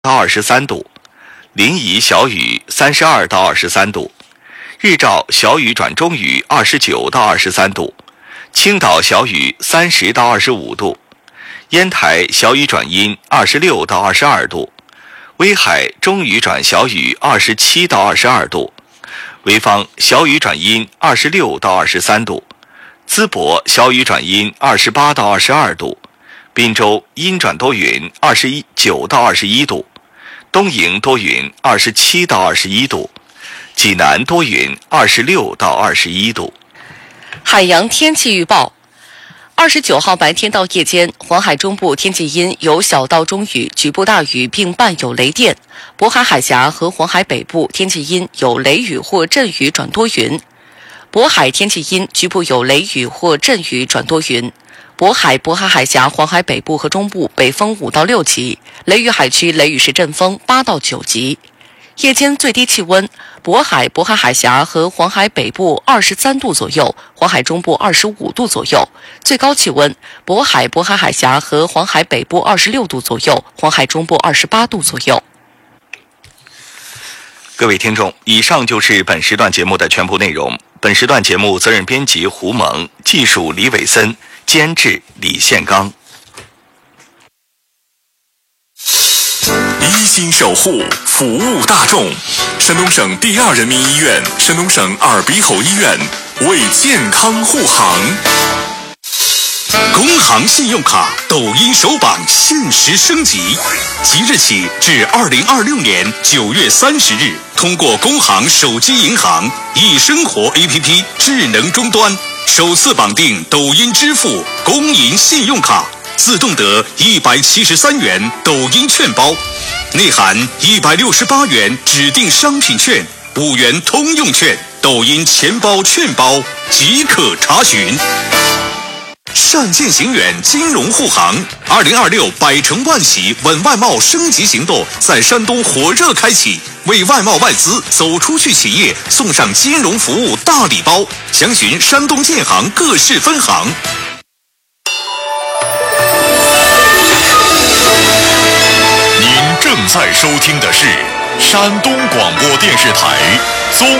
到23度，临沂小雨32到23度，日照小雨转中雨29到23度，青岛小雨30到25度，烟台小雨转阴26到22度，威海中雨转小雨27到22度，潍坊小雨转阴26到23度，淄博小雨转阴28到22度，滨州阴转多云29到21度，东营多云27到21度，济南多云26到21度。 海洋天气预报：29号白天到夜间，黄海中部天气阴，有小到中雨，局部大雨并伴有雷电；渤海海峡和黄海北部天气阴，有雷雨或阵雨转多云；渤海天气阴，局部有雷雨或阵雨转多云；渤海海峡、黄海北部和中部北风5到6级，雷雨海区雷雨时阵风8到9级。夜间最低气温，渤海海峡和黄海北部23度左右，黄海中部25度左右；最高气温，渤海海峡和黄海北部26度左右，黄海中部28度左右。 各位听众，以上就是本时段节目的全部内容。本时段节目责任编辑胡蒙，技术李伟森，监制李宪刚。 一心守护，服务大众。山东省第2人民医院、山东省耳鼻喉医院为健康护航。工行信用卡抖音首榜限时升级，即日起至2026年9月30日，通过工行手机银行易生活 APP 智能终端，首次绑定抖音支付工银信用卡，自动得173元抖音券包，内含168元指定商品券、5元通用券、抖音钱包券包，即可查询。善见行远金融护航，2026百城万喜稳外贸升级行动在山东火热开启，为外贸外资走出去企业送上金融服务大礼包，详询山东建行各市分行。 您正在收听的是山东广播电视台综